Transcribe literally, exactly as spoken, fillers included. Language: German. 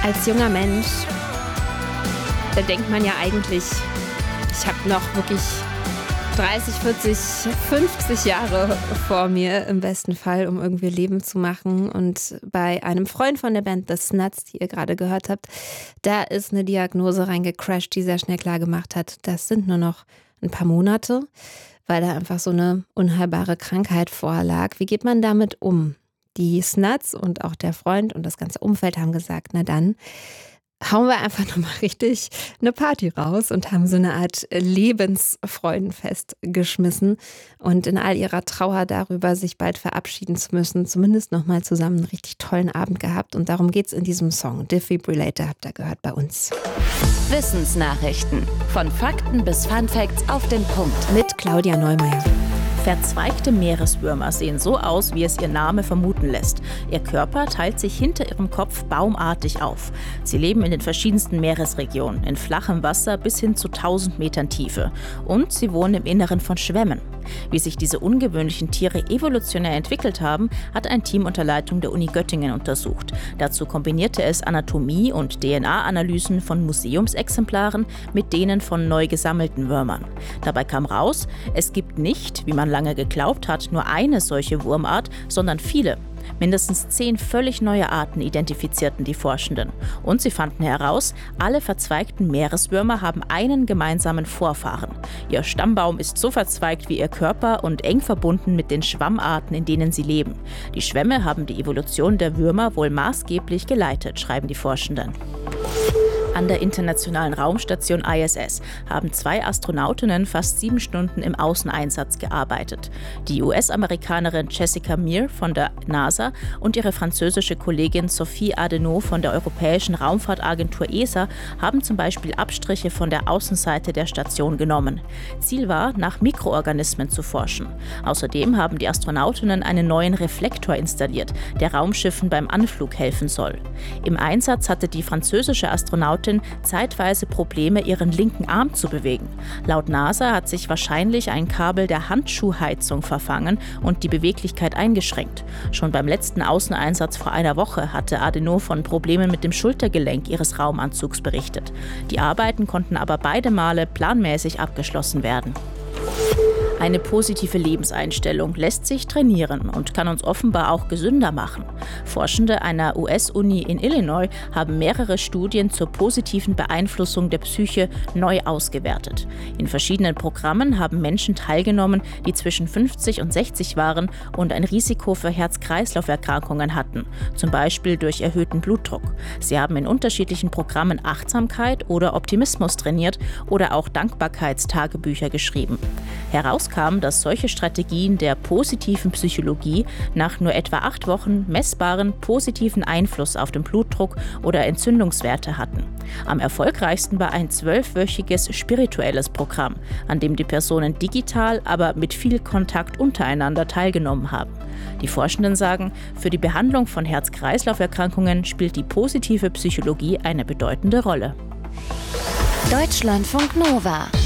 Als junger Mensch, da denkt man ja eigentlich, ich habe noch wirklich dreißig, vierzig, fünfzig Jahre vor mir im besten Fall, um irgendwie Leben zu machen. Und bei einem Freund von der Band The Snuts, die ihr gerade gehört habt, da ist eine Diagnose reingecrashed, die sehr schnell klar gemacht hat, das sind nur noch ein paar Monate, weil da einfach so eine unheilbare Krankheit vorlag. Wie geht man damit um? Die Snuts und auch der Freund und das ganze Umfeld haben gesagt, na dann hauen wir einfach nochmal richtig eine Party raus und haben so eine Art Lebensfreudenfest geschmissen und in all ihrer Trauer darüber, sich bald verabschieden zu müssen, zumindest nochmal zusammen einen richtig tollen Abend gehabt. Und darum geht's in diesem Song. Defibrillator habt ihr gehört bei uns. Wissensnachrichten. Von Fakten bis Funfacts auf den Punkt. Mit Claudia Neumeier. Verzweigte Meereswürmer sehen so aus, wie es ihr Name vermuten lässt. Ihr Körper teilt sich hinter ihrem Kopf baumartig auf. Sie leben in den verschiedensten Meeresregionen, in flachem Wasser bis hin zu tausend Metern Tiefe. Und sie wohnen im Inneren von Schwämmen. Wie sich diese ungewöhnlichen Tiere evolutionär entwickelt haben, hat ein Team unter Leitung der Uni Göttingen untersucht. Dazu kombinierte es Anatomie- und D N A-Analysen von Museumsexemplaren mit denen von neu gesammelten Würmern. Dabei kam raus, es gibt nicht, wie man lange geglaubt hat, nur eine solche Wurmart, sondern viele. Mindestens zehn völlig neue Arten identifizierten die Forschenden. Und sie fanden heraus, alle verzweigten Meereswürmer haben einen gemeinsamen Vorfahren. Ihr Stammbaum ist so verzweigt wie ihr Körper und eng verbunden mit den Schwammarten, in denen sie leben. Die Schwämme haben die Evolution der Würmer wohl maßgeblich geleitet, schreiben die Forschenden. An der Internationalen Raumstation I S S haben zwei Astronautinnen fast sieben Stunden im Außeneinsatz gearbeitet. Die U S-Amerikanerin Jessica Meir von der NASA und ihre französische Kollegin Sophie Adenau von der Europäischen Raumfahrtagentur E S A haben zum Beispiel Abstriche von der Außenseite der Station genommen. Ziel war, nach Mikroorganismen zu forschen. Außerdem haben die Astronautinnen einen neuen Reflektor installiert, der Raumschiffen beim Anflug helfen soll. Im Einsatz hatte die französische Astronautin zeitweise Probleme, ihren linken Arm zu bewegen. Laut NASA hat sich wahrscheinlich ein Kabel der Handschuhheizung verfangen und die Beweglichkeit eingeschränkt. Schon beim letzten Außeneinsatz vor einer Woche hatte Adenau von Problemen mit dem Schultergelenk ihres Raumanzugs berichtet. Die Arbeiten konnten aber beide Male planmäßig abgeschlossen werden. Eine positive Lebenseinstellung lässt sich trainieren und kann uns offenbar auch gesünder machen. Forschende einer U S-Uni in Illinois haben mehrere Studien zur positiven Beeinflussung der Psyche neu ausgewertet. In verschiedenen Programmen haben Menschen teilgenommen, die zwischen fünfzig und sechzig waren und ein Risiko für Herz-Kreislauf-Erkrankungen hatten, zum Beispiel durch erhöhten Blutdruck. Sie haben in unterschiedlichen Programmen Achtsamkeit oder Optimismus trainiert oder auch Dankbarkeitstagebücher geschrieben. Heraus kam, dass solche Strategien der positiven Psychologie nach nur etwa acht Wochen messbaren positiven Einfluss auf den Blutdruck oder Entzündungswerte hatten. Am erfolgreichsten war ein zwölfwöchiges spirituelles Programm, an dem die Personen digital, aber mit viel Kontakt untereinander teilgenommen haben. Die Forschenden sagen, für die Behandlung von Herz-Kreislauf-Erkrankungen spielt die positive Psychologie eine bedeutende Rolle. Deutschlandfunk Nova